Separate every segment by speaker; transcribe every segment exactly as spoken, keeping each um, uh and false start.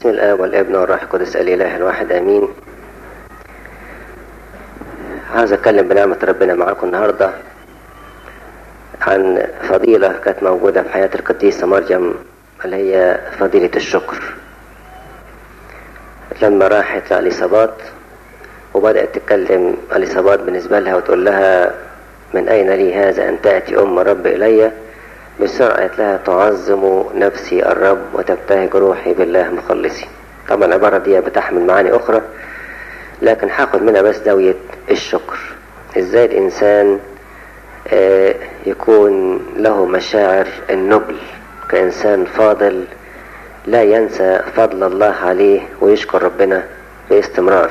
Speaker 1: بسم الله والابن والروح القدس الإله الواحد آمين. عاوز أتكلم بنعمة ربنا معاكم النهاردة عن فضيلة كانت موجودة في حياة القديسة مريم، اللي هي فضيلة الشكر. لما راحت لأليصابات وبدأت تتكلم أليصابات بالنسبة لها وتقول لها: من أين لي هذا أن تأتي أم رب إلي؟ بسرعة لها: تعظم نفسي الرب وتبتهج روحي بالله مخلصي. طبعا العبارة دي بتحمل معاني أخرى، لكن هاخد منها بس زاوية الشكر. إزاي الإنسان يكون له مشاعر النبل كإنسان فاضل، لا ينسى فضل الله عليه ويشكر ربنا باستمرار.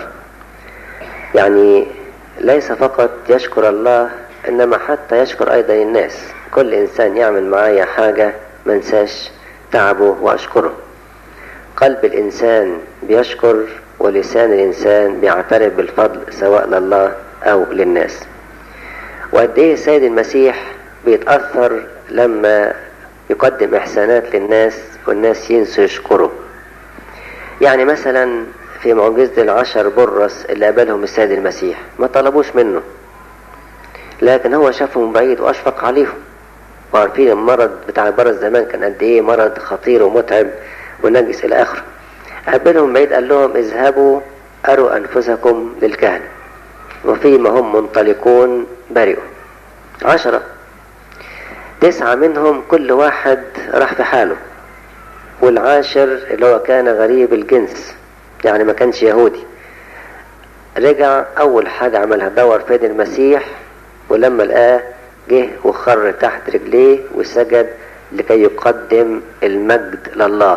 Speaker 1: يعني ليس فقط يشكر الله، إنما حتى يشكر أيضا الناس. كل إنسان يعمل معايا حاجة منساش تعبه وأشكره. قلب الإنسان بيشكر ولسان الإنسان بيعترف بالفضل سواء لله أو للناس. وقد إيه السيد المسيح بيتأثر لما يقدم إحسانات للناس والناس ينسوا يشكروا. يعني مثلا في معجزة العشر برص اللي قابلهم السيد المسيح، ما طلبوش منه، لكن هو شافهم بعيد وأشفق عليهم. وعارفين المرض بتاع البرص زمان كان قد إيه مرض خطير ومتعب ونجس إلى آخره. قابلهم بعيد قال لهم: اذهبوا أروا أنفسكم للكهنة وفيما هم منطلقون برئوا. عشرة تسعة منهم كل واحد راح في حاله، والعاشر اللي هو كان غريب الجنس، يعني ما كانش يهودي، رجع أول حاجة عملها دور في يد المسيح، ولما لقاه جه وخر تحت رجليه وسجد لكي يقدم المجد لله.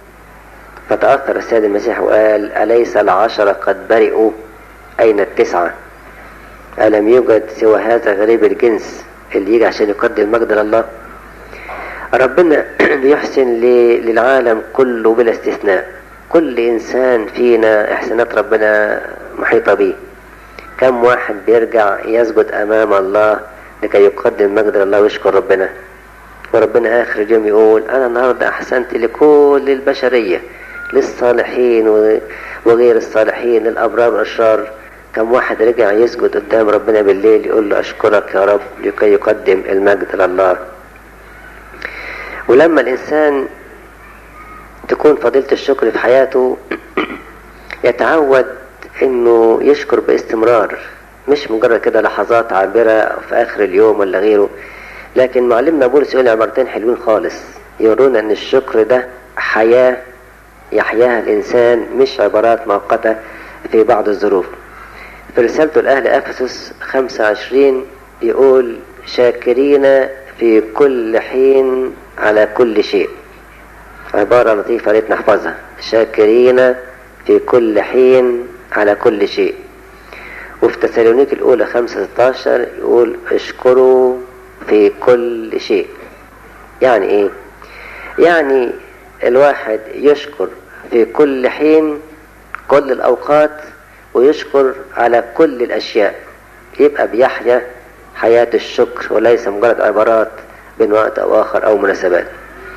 Speaker 1: فتأثر السيد المسيح وقال: أليس العشرة قد برئوا؟ أين التسعة؟ ألم يوجد سوى هذا غريب الجنس اللي يجي عشان يقدم المجد لله؟ ربنا بيحسن للعالم كله بلا استثناء. كل إنسان فينا إحسانات ربنا محيطة به. كم واحد بيرجع يسجد أمام الله لكي يقدم مجد لله ويشكر ربنا، وربنا آخر اليوم يقول: أنا النهاردة أحسنت لكل البشرية، للصالحين وغير الصالحين، للأبرار والأشرار. كم واحد رجع يسجد قدام ربنا بالليل يقول له: أشكرك يا رب، لكي يقدم المجد لله. ولما الإنسان تكون فضيلة الشكر في حياته يتعود إنه يشكر باستمرار، مش مجرد كده لحظات عابرة في آخر اليوم ولا غيره. لكن معلمنا بولس يقول عبارتين حلوين خالص يورونا إن الشكر ده حياة يحياها الإنسان، مش عبارات مؤقتة في بعض الظروف. في رسالته لأهل أفسس خمسة وعشرين يقول: شاكرين في كل حين على كل شيء. عبارة لطيفة ريت نحفظها: شاكرين في كل حين على كل شيء. وفي تسالونيك الأولى خمسة ستاشر يقول: اشكروا في كل شيء. يعني إيه؟ يعني الواحد يشكر في كل حين، كل الأوقات، ويشكر على كل الأشياء. يبقى بيحيا حياة الشكر وليس مجرد عبارات بين وقت أو آخر أو مناسبات.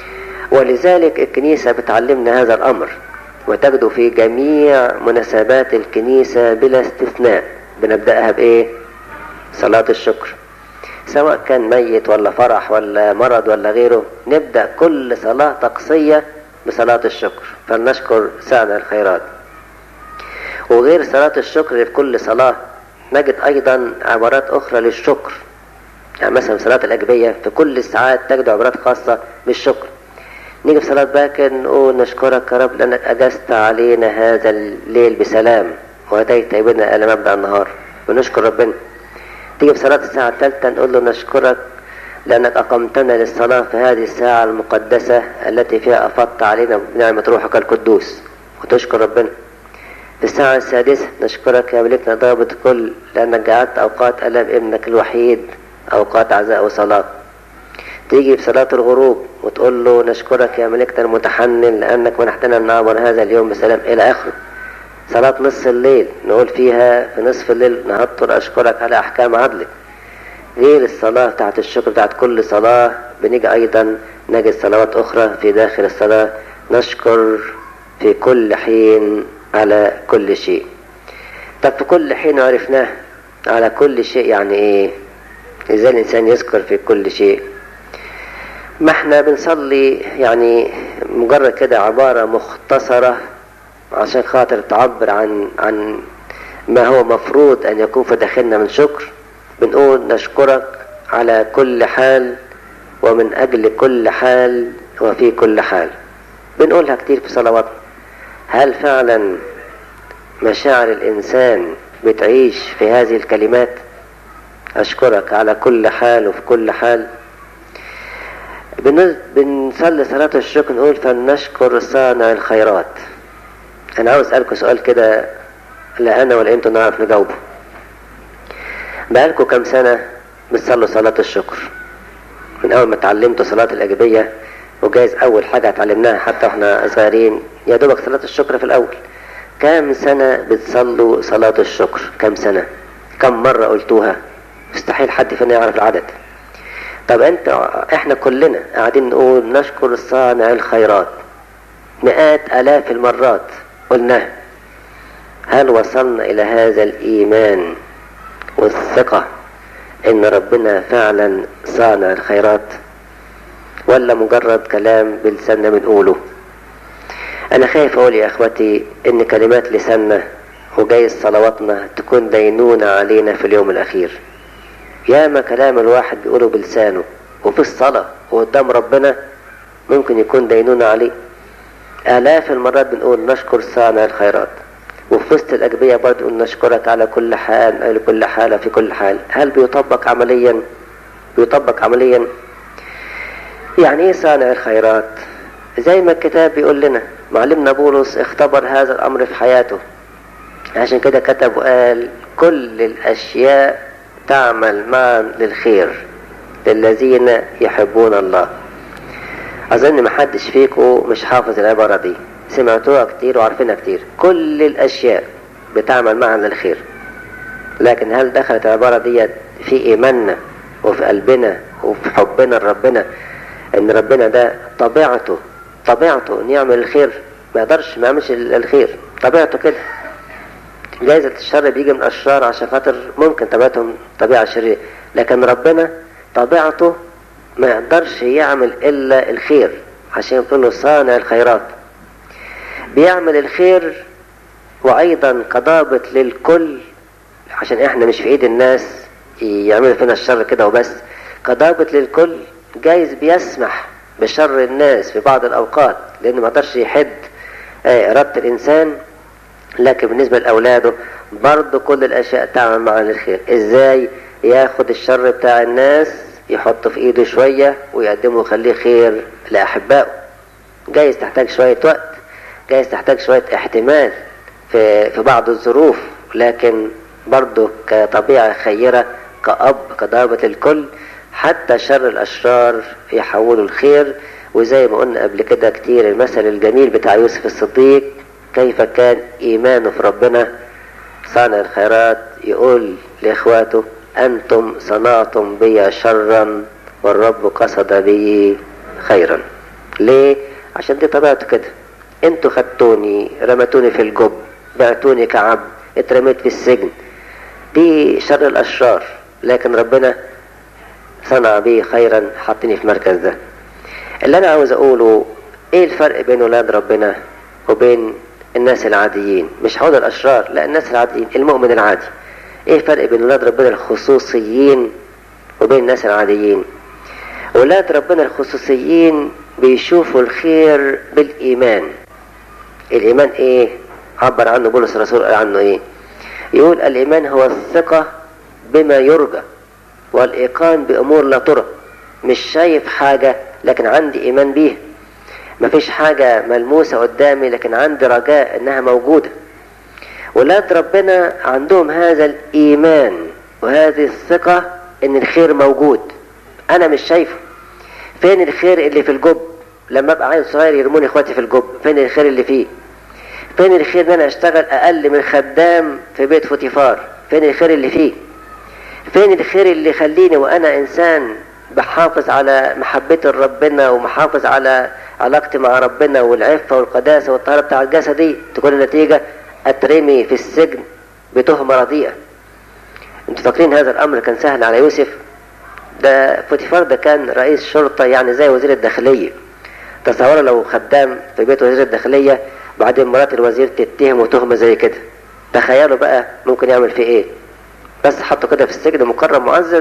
Speaker 1: ولذلك الكنيسة بتعلمنا هذا الأمر، وتجد في جميع مناسبات الكنيسة بلا استثناء بنبدأها بإيه؟ صلاة الشكر. سواء كان ميت ولا فرح ولا مرض ولا غيره، نبدأ كل صلاة طقسية بصلاة الشكر، فلنشكر ساعنا الخيرات. وغير صلاة الشكر في كل صلاة نجد أيضا عبارات أخرى للشكر. يعني مثلا صلاة الأجبية في كل الساعات تجد عبارات خاصة بالشكر. نيجي في صلاة باكر نقول: نشكرك يا رب لأنك أجزت علينا هذا الليل بسلام وأتيت بنا إلى مبدأ النهار، ونشكر ربنا. تيجي في صلاة الساعة الثالثة نقول له: نشكرك لأنك أقمتنا للصلاة في هذه الساعة المقدسة التي فيها أفضت علينا بنعمة روحك القدوس، وتشكر ربنا. في الساعة السادسة: نشكرك يا ملكنا ضابط الكل لأنك جعلت أوقات ألم ابنك الوحيد أوقات عزاء وصلاة. تيجي في صلاة الغروب وتقول له: نشكرك يا ملكنا المتحنن لأنك منحتنا النعمة هذا اليوم بسلام، إلى آخره. صلاة نصف الليل نقول فيها في نصف الليل: نهضر أشكرك على أحكام عدلك. غير الصلاة بتاعت الشكر بتاعت كل صلاة بنيجي أيضا نجد صلوات أخرى في داخل الصلاة: نشكر في كل حين على كل شيء. طب في كل حين عرفناه، على كل شيء يعني ايه؟ ازاي الانسان يذكر في كل شيء؟ ما احنا بنصلي يعني مجرد كده عبارة مختصرة عشان خاطر تعبر عن عن ما هو مفروض ان يكون في داخلنا من شكر. بنقول نشكرك على كل حال ومن اجل كل حال وفي كل حال. بنقولها كتير في صلواتنا. هل فعلا مشاعر الانسان بتعيش في هذه الكلمات؟ اشكرك على كل حال وفي كل حال. بنصلي صلاة الشكر نقول فلنشكر صانع الخيرات. انا عاوز اسألكم سؤال كده، لا انا ولا انتوا نعرف نجاوبه. بقالكم كم سنة بتصلوا صلاة الشكر؟ من اول ما اتعلمتوا صلاة الاجبية، وجايز اول حاجة اتعلمناها حتى واحنا صغيرين يا دوبك صلاة الشكر في الاول. كم سنة بتصلوا صلاة الشكر؟ كم سنة؟ كم مرة قلتوها؟ مستحيل حد فينا يعرف العدد. طب انت احنا كلنا قاعدين نقول نشكر صانع الخيرات مئات الاف المرات قلناها. هل وصلنا الى هذا الايمان والثقة ان ربنا فعلا صانع الخيرات، ولا مجرد كلام بلساننا بنقوله؟ انا خايف اقول يا اخوتي ان كلمات لساننا وجايز صلواتنا تكون دينونة علينا في اليوم الاخير. ياما كلام الواحد بيقوله بلسانه وفي الصلاة وقدام ربنا ممكن يكون دينونة عليه. آلاف المرات بنقول نشكر صانع الخيرات، وفي وسط الأجبية برضه نقول نشكرك على كل حال على كل حالة في كل حال. هل بيطبق عمليا؟ بيطبق عمليا. يعني ايه صانع الخيرات؟ زي ما الكتاب بيقول لنا، معلمنا بولس اختبر هذا الأمر في حياته، عشان كده كتب وقال كل الأشياء تعمل معا للخير للذين يحبون الله. أظن محدش فيكم مش حافظ العبارة دي، سمعتوها كتير وعارفينها كتير. كل الأشياء بتعمل معا للخير. لكن هل دخلت العبارة دي في إيماننا وفي قلبنا وفي حبنا لربنا إن ربنا ده طبيعته طبيعته إن يعمل الخير؟ ما يقدرش ما يعملش الخير، طبيعته كده. جايزة الشر بيجي من الأشرار عشان خاطر ممكن طبيعتهم طبيعة شريرة، لكن ربنا طبيعته ما يقدرش يعمل إلا الخير، عشان يقول له صانع الخيرات. بيعمل الخير وأيضا كضابط للكل، عشان احنا مش في ايد الناس يعملوا فينا الشر كده وبس. كضابط للكل جايز بيسمح بشر الناس في بعض الأوقات لأنه ما قدرش يحد إرادة الإنسان، لكن بالنسبة لأولاده برضو كل الأشياء تعمل معا للخير. إزاي؟ ياخد الشر بتاع الناس يحطه في إيده شوية ويقدمه ويخليه خير لأحبائه. جايز تحتاج شوية وقت، جايز تحتاج شوية احتمال في, في بعض الظروف، لكن برضو كطبيعة خيرة كأب كضابط الكل حتى شر الأشرار يحولوا الخير. وزي ما قلنا قبل كده كتير المثل الجميل بتاع يوسف الصديق، كيف كان إيمانه في ربنا صانع الخيرات. يقول لإخواته أنتم صنعتم بي شرا والرب قصد بي خيرا. ليه؟ عشان دي طبيعته كده. انتوا خدتوني رمتوني في الجب، بعتوني كعبد، اترميت في السجن، دي شر الأشرار، لكن ربنا صنع بي خيرا، حطني في مركز ده. اللي أنا عاوز أقوله إيه الفرق بين ولاد ربنا وبين الناس العاديين؟ مش هقول الأشرار، لا، الناس العاديين، المؤمن العادي. إيه الفرق بين ولاد ربنا الخصوصيين وبين الناس العاديين؟ ولاد ربنا الخصوصيين بيشوفوا الخير بالإيمان. الإيمان إيه؟ عبر عنه بولس الرسول، قال عنه إيه؟ يقول الإيمان هو الثقة بما يرجى والإيقان بأمور لا ترى. مش شايف حاجة لكن عندي إيمان بيها. مفيش حاجة ملموسة قدامي لكن عندي رجاء إنها موجودة. ولاد ربنا عندهم هذا الإيمان وهذه الثقة إن الخير موجود. أنا مش شايفه. فين الخير اللي في الجب؟ لما أبقى عيل صغير يرموني إخواتي في الجب، فين الخير اللي فيه؟ فين الخير إن أنا أشتغل أقل من خدام في بيت فوتيفار؟ فين الخير اللي فيه؟ فين الخير اللي يخليني وأنا إنسان بحافظ على محبتي لربنا ومحافظ على علاقتي مع ربنا والعفة والقداسة والطهارة بتاع الجسد دي، تكون النتيجة اترمي في السجن بتهمة رديئة. انتوا فاكرين هذا الامر كان سهل على يوسف؟ ده بوتيفار ده كان رئيس شرطة، يعني زي وزير الداخلية. تصوروا لو خدام في بيت وزير الداخلية بعدين مرات الوزير تتهمه تهمة زي كده، تخيلوا بقى ممكن يعمل فيه ايه. بس حطه كده في السجن مكرم معزز.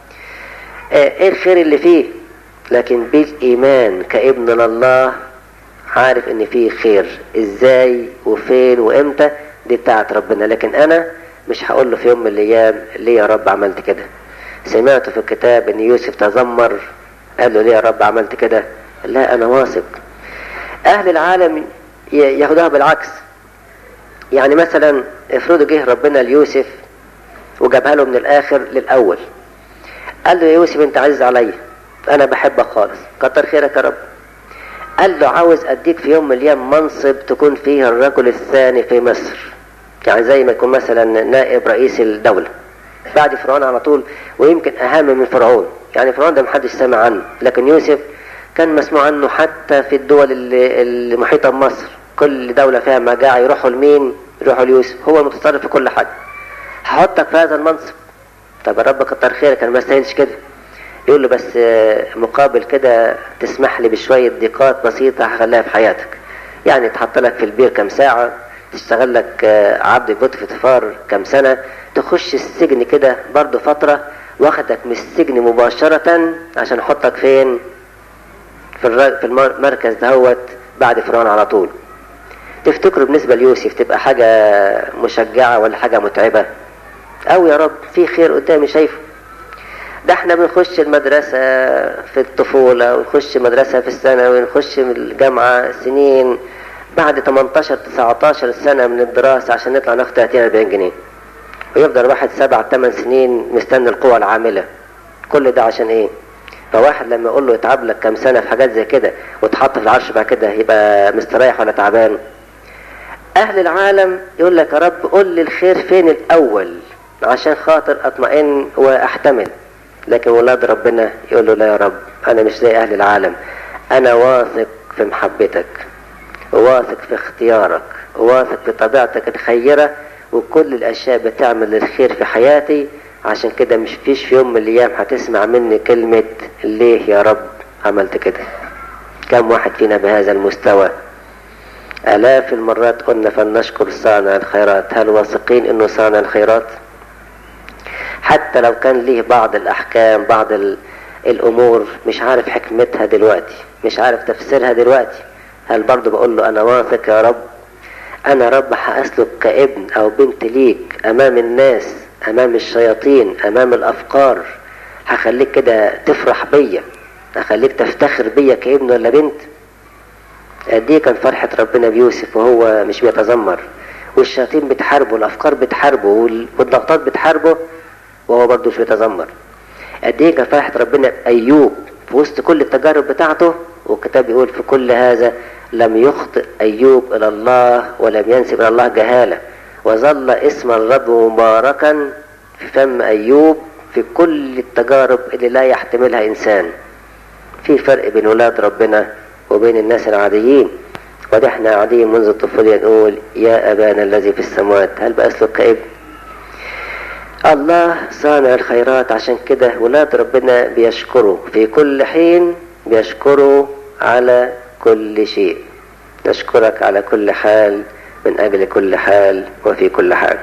Speaker 1: اه ايه الخير اللي فيه؟ لكن بالايمان كابن لله عارف ان فيه خير، ازاي وفين وامتى دي بتاعت ربنا. لكن انا مش هقول له في يوم من الايام ليه يا رب عملت كده. سمعت في الكتاب ان يوسف تذمر، قال له ليه يا رب عملت كده؟ لا انا واثق. اهل العالم ياخدوها بالعكس. يعني مثلا افرضوا جه ربنا ليوسف وجابها له من الاخر للاول، قال له يا يوسف انت عزيز عليا، انا بحبك خالص، كتر خيرك يا رب. قال له عاوز اديك في يوم من الايام منصب تكون فيه الرجل الثاني في مصر، يعني زي ما يكون مثلا نائب رئيس الدولة بعد فرعون على طول، ويمكن اهم من فرعون. يعني فرعون ده محدش سمع عنه، لكن يوسف كان مسموع عنه حتى في الدول المحيطة بمصر. كل دولة فيها مجاعة يروحوا لمين؟ يروحوا ليوسف، هو المتصرف في كل حاجة. هحطك في هذا المنصب. طب يا رب كتر خيرك، انا ما استاهلش كده. يقول له بس مقابل كده تسمح لي بشوية ضيقات بسيطة هخليها في حياتك. يعني تحط لك في البير كم ساعة، تشتغل لك عبد بوتيفار كم سنة، تخش السجن كده برضو فترة، واخدك من السجن مباشرة عشان احطك فين؟ في في المركز دهوت بعد فرعون على طول. تفتكروا بالنسبة ليوسف تبقى حاجة مشجعة ولا حاجة متعبة؟ او يا رب في خير قدامي شايفه. ده احنا بنخش المدرسة في الطفولة، ونخش مدرسة في السنة، ونخش الجامعة سنين، بعد تمنتاشر تسعتاشر سنة من الدراسة عشان نطلع ناخد تلاتين اربعين جنيه، ويفضل واحد سبع تمن سنين مستني القوى العاملة. كل ده عشان ايه؟ فواحد لما يقول له اتعب لك كام سنة في حاجات زي كده وتحط في العرش بعد كده، يبقى مستريح ولا تعبان؟ اهل العالم يقول لك يا رب قول لي الخير فين الاول عشان خاطر اطمئن واحتمل. لكن ولاد ربنا يقول له لا يا رب، انا مش زي اهل العالم، انا واثق في محبتك، واثق في اختيارك، واثق في طبيعتك الخيرة، وكل الاشياء بتعمل للخير في حياتي. عشان كده مش فيش في يوم من الايام هتسمع مني كلمة ليه يا رب عملت كده. كم واحد فينا بهذا المستوى؟ الاف المرات قلنا فلنشكر صانع الخيرات. هل واثقين انه صانع الخيرات؟ حتى لو كان ليه بعض الاحكام، بعض الامور مش عارف حكمتها دلوقتي، مش عارف تفسيرها دلوقتي، هل برضو بقول له انا واثق يا رب؟ انا رب هاسلك كابن او بنت ليك امام الناس، امام الشياطين، امام الافكار، هخليك كده تفرح بيا، هخليك تفتخر بيا كابن ولا بنت. دي كان فرحة ربنا بيوسف وهو مش بيتذمر، والشياطين بتحاربه، والافكار بتحاربه، والضغطات بتحاربه، وهو برضه مش بيتذمر. قد ايه كان فرحة ربنا ايوب في وسط كل التجارب بتاعته، والكتاب يقول في كل هذا لم يخطئ ايوب الى الله ولم ينسب الى الله جهالة، وظل اسم الرب مباركا في فم ايوب في كل التجارب اللي لا يحتملها انسان. في فرق بين ولاد ربنا وبين الناس العاديين. وده احنا عاديين منذ الطفولة نقول يا ابانا الذي في السماوات، هل بأسلك كابن؟ الله صانع الخيرات. عشان كده ولاد ربنا بيشكروا في كل حين، بيشكروا على كل شيء. نشكرك على كل حال، من اجل كل حال، وفي كل حال.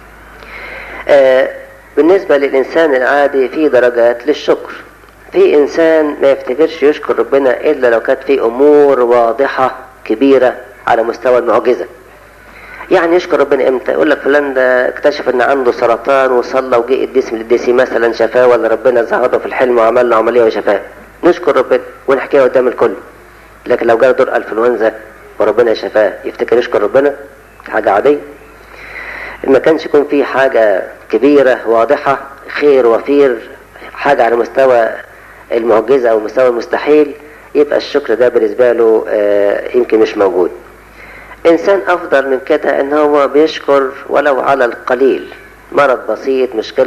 Speaker 1: آه بالنسبة للإنسان العادي في درجات للشكر. في إنسان ما يفتكرش يشكر ربنا إلا لو كانت في أمور واضحة كبيرة على مستوى المعجزة. يعني يشكر ربنا امتى؟ يقول لك فلان ده اكتشف ان عنده سرطان وصلى وجه قديس من القديسين مثلا شفاه، ولا ربنا ظهره في الحلم وعمل له عمليه وشفاه، نشكر ربنا ونحكيها قدام الكل. لكن لو جاله دور انفلونزا وربنا شفاه يفتكر يشكر ربنا؟ حاجه عاديه. ما كانش يكون في حاجه كبيره واضحه، خير وفير، حاجه على مستوى المعجزه او مستوى المستحيل، يبقى الشكر ده بالنسبه له آه يمكن مش موجود. انسان افضل من كده ان هو بيشكر ولو على القليل، مرض بسيط، مشكلة